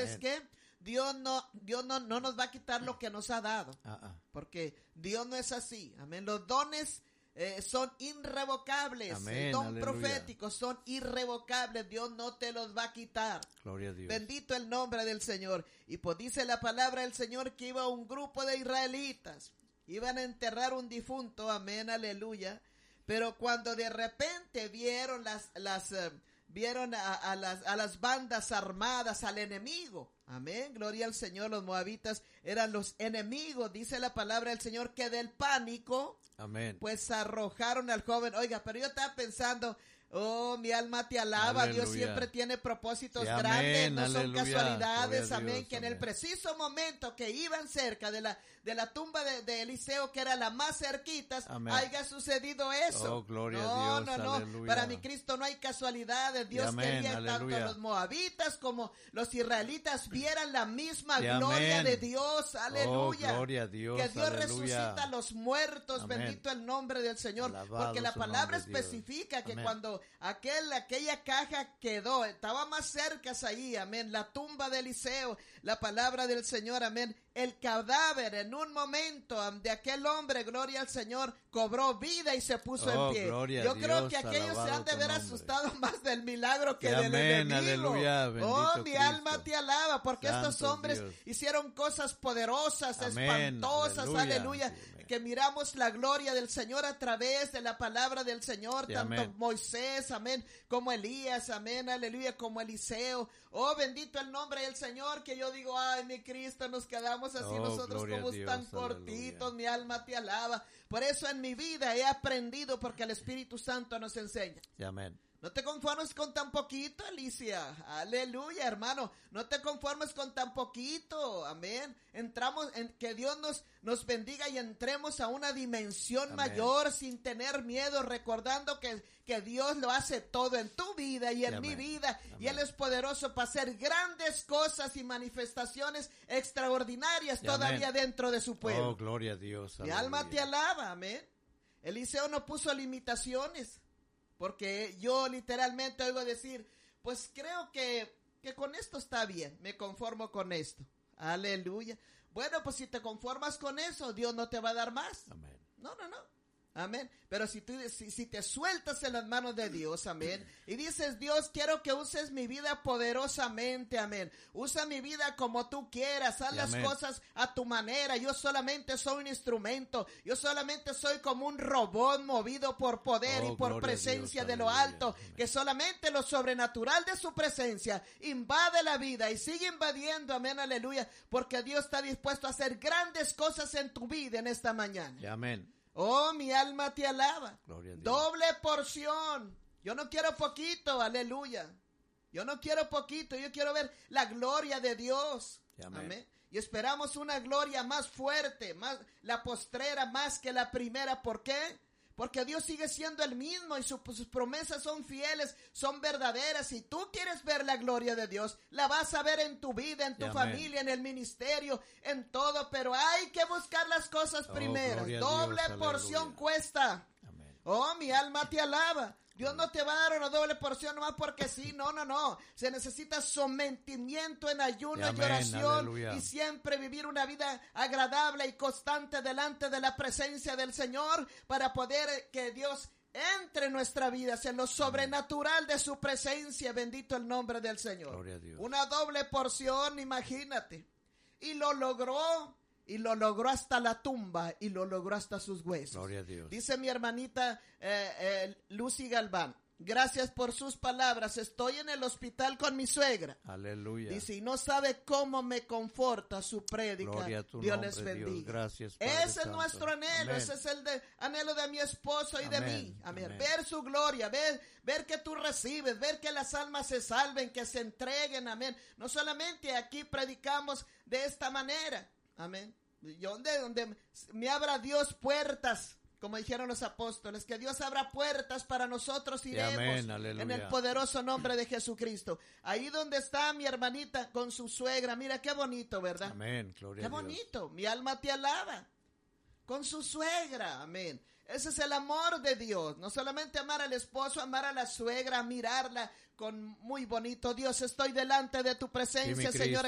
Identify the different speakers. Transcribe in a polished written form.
Speaker 1: ¿sabes qué? Dios no nos va a quitar lo que nos ha dado. Porque Dios no es así. Amén. Los dones son irrevocables.
Speaker 2: Amén,
Speaker 1: el don
Speaker 2: aleluya.
Speaker 1: profético son irrevocables. Dios no te los va a quitar.
Speaker 2: Gloria a Dios.
Speaker 1: Bendito el nombre del Señor. Y pues dice la palabra del Señor que iba un grupo de israelitas. Iban a enterrar un difunto. Amén, aleluya. Pero cuando de repente vieron vieron a las bandas armadas, al enemigo. Amén, gloria al Señor. Los moabitas eran los enemigos, dice la palabra del Señor, que del pánico,
Speaker 2: amén,
Speaker 1: pues arrojaron al joven. Oiga, pero yo estaba pensando, oh, mi alma te alaba.
Speaker 2: Aleluya.
Speaker 1: Dios siempre tiene propósitos
Speaker 2: Sí, amén,
Speaker 1: grandes, no son
Speaker 2: aleluya.
Speaker 1: casualidades.
Speaker 2: Gloria a
Speaker 1: Amén,
Speaker 2: Dios,
Speaker 1: que en
Speaker 2: amén.
Speaker 1: el preciso momento que iban cerca de la tumba de Eliseo, que era la más cerquita,
Speaker 2: Amén.
Speaker 1: haya sucedido eso.
Speaker 2: Oh, gloria a Dios,
Speaker 1: No,
Speaker 2: aleluya.
Speaker 1: para mi Cristo no hay casualidades. Dios
Speaker 2: amén,
Speaker 1: quería que tanto
Speaker 2: aleluya.
Speaker 1: los moabitas como los israelitas vieran la misma
Speaker 2: Sí,
Speaker 1: gloria
Speaker 2: amén.
Speaker 1: de Dios, aleluya.
Speaker 2: Oh, gloria a Dios,
Speaker 1: que Dios
Speaker 2: aleluya.
Speaker 1: resucita a los muertos,
Speaker 2: Amén.
Speaker 1: bendito el nombre del Señor.
Speaker 2: Alabado
Speaker 1: Porque la
Speaker 2: su
Speaker 1: palabra
Speaker 2: nombre, Dios.
Speaker 1: especifica que
Speaker 2: Amén.
Speaker 1: cuando aquella caja quedó, estaba más cerca ahí, amén, la tumba de Eliseo, la palabra del Señor, amén, el cadáver en un momento de aquel hombre, gloria al Señor, cobró vida y se puso
Speaker 2: Oh,
Speaker 1: en pie.
Speaker 2: gloria a
Speaker 1: Yo creo
Speaker 2: Dios,
Speaker 1: que aquellos se
Speaker 2: alabado
Speaker 1: han de
Speaker 2: tu
Speaker 1: ver
Speaker 2: nombre.
Speaker 1: asustado más del milagro que
Speaker 2: Sí,
Speaker 1: del
Speaker 2: amén,
Speaker 1: enemigo.
Speaker 2: aleluya, bendito
Speaker 1: Oh, mi
Speaker 2: Cristo.
Speaker 1: alma te alaba, porque
Speaker 2: Santo
Speaker 1: estos hombres
Speaker 2: Dios.
Speaker 1: hicieron cosas poderosas,
Speaker 2: Amén,
Speaker 1: espantosas,
Speaker 2: aleluya.
Speaker 1: aleluya,
Speaker 2: Sí, amén.
Speaker 1: que miramos la gloria del Señor a través de la palabra del Señor,
Speaker 2: Sí,
Speaker 1: tanto
Speaker 2: amén.
Speaker 1: Moisés, amén, como Elías, amén, aleluya, como Eliseo. Oh, bendito el nombre del Señor, que yo digo, ay, mi Cristo, nos quedamos así
Speaker 2: Oh,
Speaker 1: nosotros
Speaker 2: gloria a
Speaker 1: como
Speaker 2: Dios,
Speaker 1: tan
Speaker 2: aleluya.
Speaker 1: cortitos, mi alma te alaba. Por eso en mi vida he aprendido, porque el Espíritu Santo nos enseña.
Speaker 2: Sí, amén.
Speaker 1: No te conformes con tan poquito, Alicia. Aleluya, hermano. No te conformes con tan poquito. Amén. Que Dios nos bendiga y entremos a una dimensión
Speaker 2: Amén.
Speaker 1: mayor sin tener miedo, recordando que Dios lo hace todo en tu vida y en
Speaker 2: Sí,
Speaker 1: mi
Speaker 2: amén.
Speaker 1: vida. Y
Speaker 2: Amén.
Speaker 1: Él es poderoso para hacer grandes cosas y manifestaciones extraordinarias
Speaker 2: Sí,
Speaker 1: todavía
Speaker 2: amén.
Speaker 1: dentro de su pueblo.
Speaker 2: Oh, gloria a Dios.
Speaker 1: Mi
Speaker 2: aleluya.
Speaker 1: alma te alaba, amén. Eliseo no puso limitaciones, porque yo literalmente oigo decir, pues creo que con esto está bien, me conformo con esto. Aleluya. Bueno, pues si te conformas con eso, Dios no te va a dar más.
Speaker 2: Amén.
Speaker 1: No. Amén. Pero si te sueltas en las manos de Dios, amén, y dices, Dios, quiero que uses mi vida poderosamente, amén. Usa mi vida como tú quieras, haz
Speaker 2: Y
Speaker 1: las
Speaker 2: amén.
Speaker 1: cosas a tu manera. Yo solamente soy un instrumento. Yo solamente soy como un robot movido por poder
Speaker 2: Oh,
Speaker 1: y por
Speaker 2: gloria a
Speaker 1: presencia
Speaker 2: Dios,
Speaker 1: de lo
Speaker 2: aleluya.
Speaker 1: alto,
Speaker 2: Amén.
Speaker 1: que solamente lo sobrenatural de su presencia invade la vida y sigue invadiendo, amén, aleluya, porque Dios está dispuesto a hacer grandes cosas en tu vida en esta mañana.
Speaker 2: Sí, amén.
Speaker 1: Oh, mi alma te alaba.
Speaker 2: Gloria a Dios.
Speaker 1: Doble porción. Yo no quiero poquito, aleluya. Yo no quiero poquito, yo quiero ver la gloria de Dios.
Speaker 2: Sí, amén.
Speaker 1: Amén. Y esperamos una gloria más fuerte, más la postrera más que la primera. ¿Por qué? Porque Dios sigue siendo el mismo y sus promesas son fieles, son verdaderas. Si tú quieres ver la gloria de Dios, la vas a ver en tu vida, en tu
Speaker 2: Sí, amén.
Speaker 1: familia, en el ministerio, en todo. Pero hay que buscar las cosas
Speaker 2: Oh,
Speaker 1: primeras.
Speaker 2: gloria a
Speaker 1: Doble
Speaker 2: Dios,
Speaker 1: porción
Speaker 2: aleluya.
Speaker 1: cuesta.
Speaker 2: Amén.
Speaker 1: Oh, mi alma te alaba. Dios no te va a dar una doble porción nomás porque sí, no. Se necesita sometimiento en ayuno
Speaker 2: Amén,
Speaker 1: y oración,
Speaker 2: aleluya.
Speaker 1: y siempre vivir una vida agradable y constante delante de la presencia del Señor para poder que Dios entre en nuestra vida, en lo sobrenatural de su presencia. Bendito el nombre del Señor.
Speaker 2: Gloria a Dios.
Speaker 1: Una doble porción, imagínate. Y lo logró hasta la tumba, y lo logró hasta sus huesos.
Speaker 2: Gloria a Dios.
Speaker 1: Dice mi hermanita Lucy Galván, gracias por sus palabras, estoy en el hospital con mi suegra.
Speaker 2: Aleluya.
Speaker 1: Dice, y no sabe cómo me conforta su prédica.
Speaker 2: Gloria a tu
Speaker 1: Dios
Speaker 2: nombre,
Speaker 1: les bendiga.
Speaker 2: Dios. Gracias, Padre
Speaker 1: Ese es
Speaker 2: Santo.
Speaker 1: nuestro anhelo,
Speaker 2: Amén.
Speaker 1: ese es el anhelo de mi esposo y de
Speaker 2: Amén,
Speaker 1: mí. Amén.
Speaker 2: amén.
Speaker 1: Ver su gloria, ver que tú recibes, ver que las almas se salven, que se entreguen. Amén. No solamente aquí predicamos de esta manera. Amén. Donde me abra Dios puertas, como dijeron los apóstoles, que Dios abra puertas para nosotros, iremos,
Speaker 2: amén, aleluya.
Speaker 1: en el poderoso nombre de Jesucristo. Ahí donde está mi hermanita con su suegra, mira qué bonito, ¿verdad?
Speaker 2: Amén, gloria
Speaker 1: Qué
Speaker 2: a Dios.
Speaker 1: bonito, mi alma te alaba. Con su suegra, amén. Ese es el amor de Dios. No solamente amar al esposo, amar a la suegra, mirarla con muy bonito. Dios, estoy delante de tu presencia,
Speaker 2: Sí, mi
Speaker 1: Señor.
Speaker 2: Cristo,